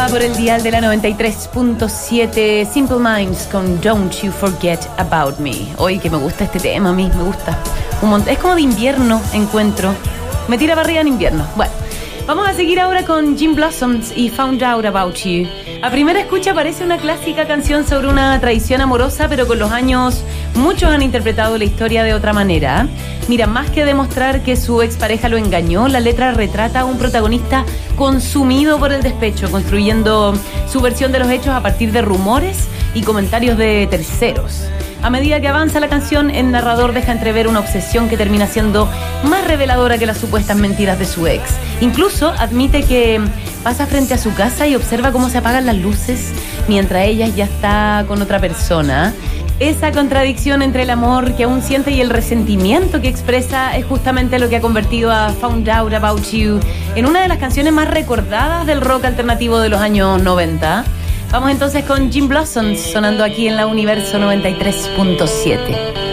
por el dial de la 93.7, Simple Minds con Don't You Forget About Me. Hoy que me gusta este tema, a mí me gusta un montón. Es como de invierno, encuentro. Me tira para arriba en invierno. Bueno, vamos a seguir ahora con Gin Blossoms y Found Out About You. A primera escucha parece una clásica canción sobre una traición amorosa, pero con los años muchos han interpretado la historia de otra manera. Mira, más que demostrar que su expareja lo engañó, la letra retrata a un protagonista consumido por el despecho, construyendo su versión de los hechos a partir de rumores y comentarios de terceros. A medida que avanza la canción, el narrador deja entrever una obsesión que termina siendo más reveladora que las supuestas mentiras de su ex. Incluso admite que pasa frente a su casa y observa cómo se apagan las luces mientras ella ya está con otra persona. Esa contradicción entre el amor que aún siente y el resentimiento que expresa es justamente lo que ha convertido a Found Out About You en una de las canciones más recordadas del rock alternativo de los años 90. Vamos entonces con Gin Blossoms sonando aquí en la Universo 93.7.